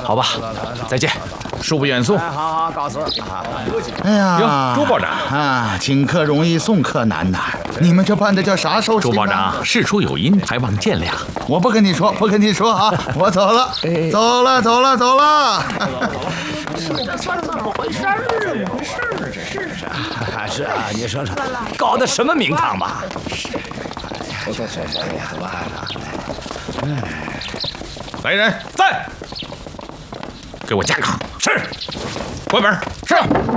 好吧，再见，恕不远送。 好，告辞。 哎呀， 哟，朱保长啊，请客容易送客难呐！你们这办的叫啥手续？ 朱保长，事出有因，还望见谅。 我不跟你说啊！我走了，走了。 这算怎么回事儿？是啊，你说说，搞的什么名堂吧？ 来人，在，给我架岗。是，关门。是。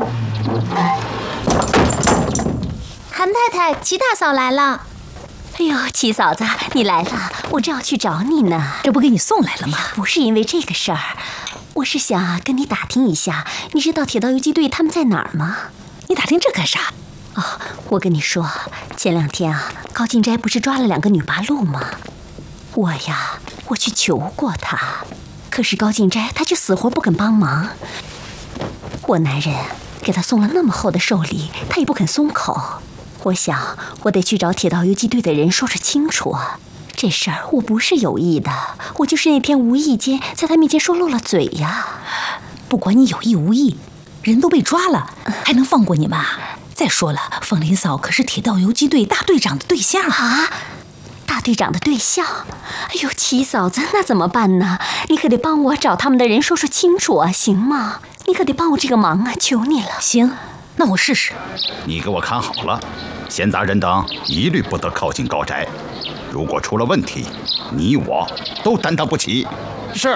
韩太太，齐大嫂来了。 哎呦，齐嫂子，你来了，我正要去找你呢。 这不给你送来了吗？ 不是因为这个事儿，我是想跟你打听一下，你知道铁道游击队他们在哪儿吗？ 你打听这干啥？ 哦，我跟你说，前2天啊，高进斋不是抓了2个女八路吗？我去求过他，可是高进斋他就死活不肯帮忙。我男人给他送了那么厚的寿礼，他也不肯松口。我想，我得去找铁道游击队的人说清楚。这事儿我不是有意的，我就是那天无意间在他面前说漏了嘴呀。 不管你有意无意，人都被抓了，还能放过你们啊？再说了，凤林嫂可是铁道游击队大队长的对象啊！大队长的对象？哎呦，齐嫂子，那怎么办呢？你可得帮我找他们的人说清楚啊，行吗？你可得帮我这个忙啊，求你了。 行，那我试试。 你给我看好了，闲杂人等一律不得靠近高宅。如果出了问题，你我都担当不起。 是。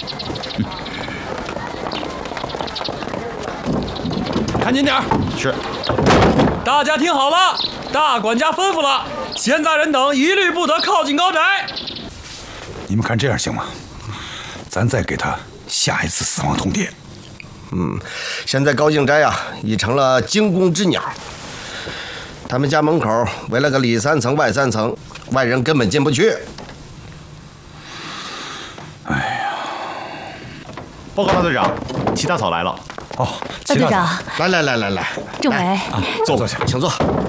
看紧点儿。 是。 大家听好了，大管家吩咐了，闲杂人等一律不得靠近高宅。 你们看这样行吗？咱再给他下一次死亡通牒。 现在高敬斋啊，已成了惊弓之鸟。他们家门口围了个里3层外3层，外人根本进不去。 哎呀！ 报告大队长，齐大嫂来了。 哦， 大队长， 来， 政委， 坐下， 请坐。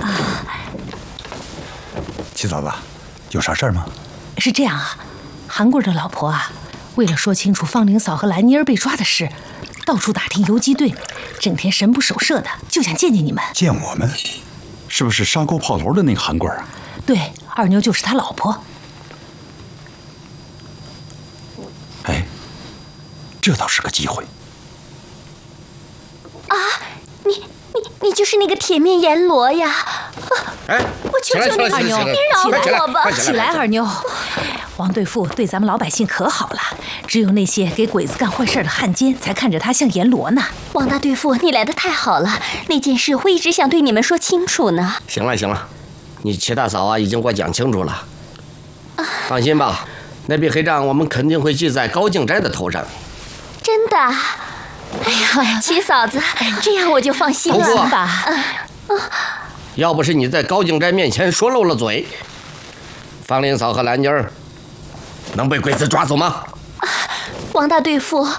齐嫂子，有啥事儿吗？ 是这样啊，韩贵的老婆啊，为了说清楚方玲嫂和兰妮儿被抓的事，到处打听游击队，整天神不守舍的，就想见见你们。 见我们？是不是沙沟炮楼的那个韩贵啊？ 对，二妞就是他老婆。 哎，这倒是个机会。 啊，你就是那个铁面阎罗呀！ 哎， 我求求你， 二妞， 你饶我吧！ 起来，二妞。王队副对咱们老百姓可好了，只有那些给鬼子干坏事的汉奸才看着他像阎罗呢。 王大队副，你来的太好了，那件事我一直想对你们说清楚呢。 行了，你齐大嫂啊已经给我讲清楚了。放心吧，那笔黑账我们肯定会记在高敬斋的头上。 真的？哎呀，齐嫂子，这样我就放心了吧。 要不是你在高敬斋面前说漏了嘴，方玲嫂和兰妮儿能被鬼子抓走吗？ 王大队副，